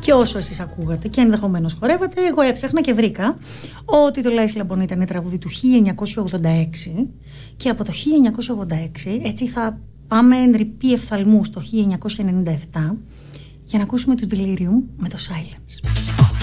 Και όσο εσείς ακούγατε και ενδεχομένως χορεύατε, εγώ έψαχνα και βρήκα ότι το Λάισλα Μπον ήταν τραγούδι του 1986 και από το 1986 έτσι θα πάμε ρηπή εφθαλμού στο 1997 για να ακούσουμε τους Delirium με το Silence.